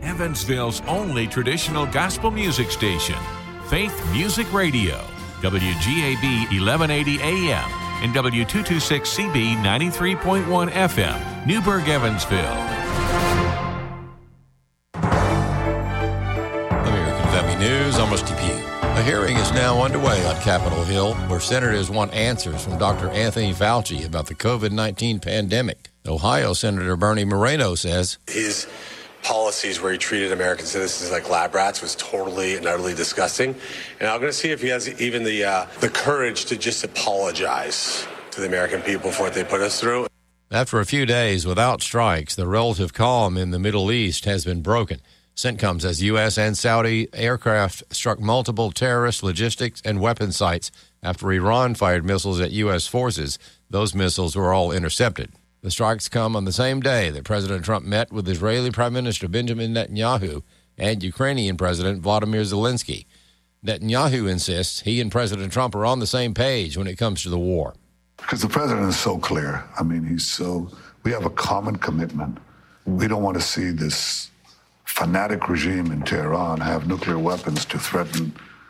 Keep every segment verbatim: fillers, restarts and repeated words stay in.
Evansville's only traditional gospel music station, Faith Music Radio, W G A B eleven eighty A M and W two twenty-six C B ninety-three point one F M, Newburgh, Evansville. American Family News, I'm Rusty Pugh. A hearing is now underway on Capitol Hill where senators want answers from Doctor Anthony Fauci about the covid nineteen pandemic. Ohio Senator Bernie Moreno says his policies where he treated American citizens like lab rats was totally and utterly disgusting. And I'm going to see if he has even the uh, the courage to just apologize to the American people for what they put us through. After a few days without strikes, the relative calm in the Middle East has been broken. CENTCOM says U S and Saudi aircraft struck multiple terrorist logistics and weapon sites after Iran fired missiles at U S forces. Those missiles were all intercepted. The strikes come on the same day that President Trump met with Israeli Prime Minister Benjamin Netanyahu and Ukrainian President Vladimir Zelensky. Netanyahu insists he and President Trump are on the same page when it comes to the war. Because the president is so clear. I mean, he's so, we have a common commitment. We don't want to see this fanatic regime in Tehran have nuclear weapons to threaten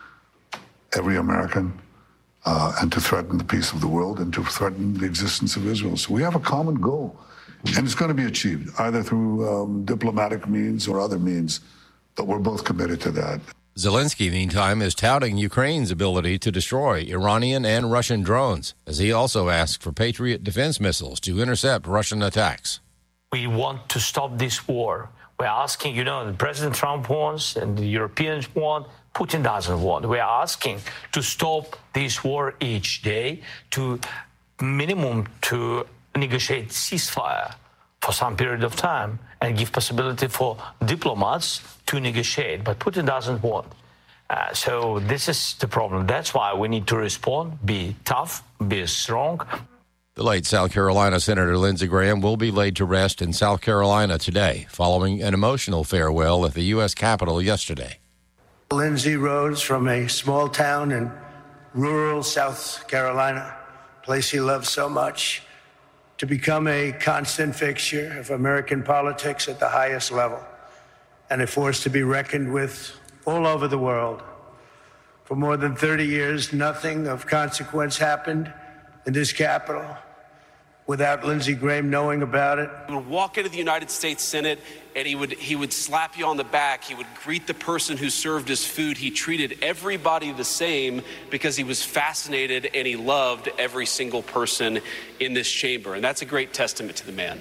every American uh, and to threaten the peace of the world and to threaten the existence of Israel. So we have a common goal, and it's going to be achieved either through um, diplomatic means or other means, but we're both committed to that. Zelensky, meantime, is touting Ukraine's ability to destroy Iranian and Russian drones, as he also asked for Patriot defense missiles to intercept Russian attacks. We want to stop this war. We're asking, you know, President Trump wants and the Europeans want, Putin doesn't want. We're asking to stop this war each day, to minimum to negotiate ceasefire for some period of time and give possibility for diplomats to negotiate. But Putin doesn't want. Uh, so this is the problem. That's why we need to respond, be tough, be strong. The late South Carolina Senator Lindsey Graham will be laid to rest in South Carolina today, following an emotional farewell at the U S Capitol yesterday. Lindsey rose from a small town in rural South Carolina, a place he loved so much, to become a constant fixture of American politics at the highest level, and a force to be reckoned with all over the world. For more than thirty years, nothing of consequence happened in this Capitol without Lindsey Graham knowing about it. He would walk into the United States Senate and he would he would slap you on the back. He would greet the person who served his food. He treated everybody the same because he was fascinated and he loved every single person in this chamber. And that's a great testament to the man.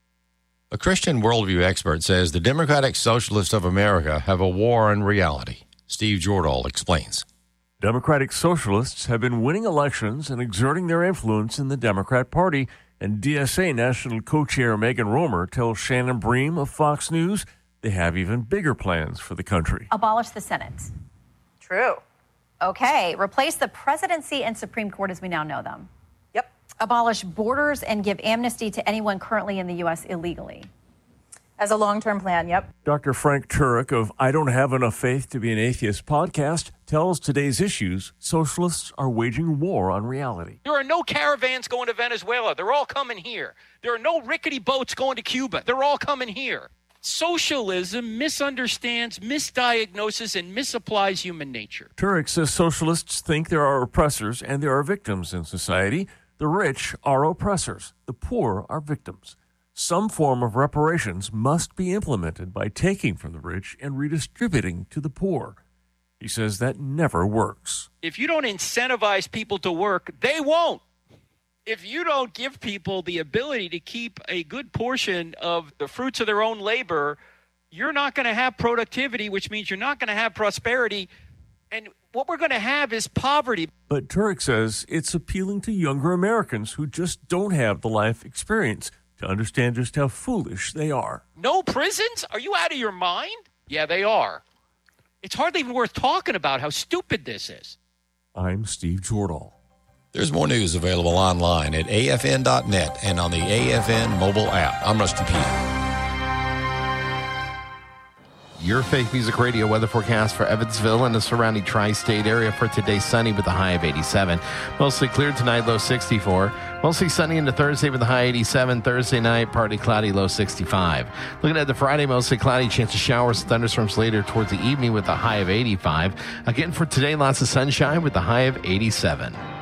A Christian worldview expert says the Democratic Socialists of America have a war in reality. Steve Jordahl explains. Democratic Socialists have been winning elections and exerting their influence in the Democrat Party, and D S A National Co-Chair Megan Romer tells Shannon Bream of Fox News they have even bigger plans for the country. Abolish the Senate. True. Okay. Replace the presidency and Supreme Court as we now know them. Yep. Abolish borders and give amnesty to anyone currently in the U S illegally. As a long-term plan, yep. Doctor Frank Turek of I Don't Have Enough Faith to Be an Atheist podcast tells Today's Issues socialists are waging war on reality. There are no caravans going to Venezuela. They're all coming here. There are no rickety boats going to Cuba. They're all coming here. Socialism misunderstands, misdiagnoses, and misapplies human nature. Turek says socialists think there are oppressors and there are victims in society. The rich are oppressors. The poor are victims. Some form of reparations must be implemented by taking from the rich and redistributing to the poor. He says that never works. If you don't incentivize people to work, they won't. If you don't give people the ability to keep a good portion of the fruits of their own labor, you're not going to have productivity, which means you're not going to have prosperity. And what we're going to have is poverty. But Turek says it's appealing to younger Americans who just don't have the life experience to understand just how foolish they are. No prisons? Are you out of your mind? Yeah, they are. It's hardly even worth talking about how stupid this is. I'm Steve Jordahl. There's more news available online at A F N dot net and on the A F N mobile app. I'm Rusty Pugh. Your Faith Music Radio weather forecast for Evansville and the surrounding tri-state area for today: sunny with a high of eighty-seven. Mostly clear tonight, low sixty-four. Mostly sunny into Thursday with a high eighty-seven. Thursday night, partly cloudy, low sixty-five. Looking at the Friday, mostly cloudy, chance of showers and thunderstorms later towards the evening with a high of eighty-five. Again for today, lots of sunshine with a high of eighty-seven.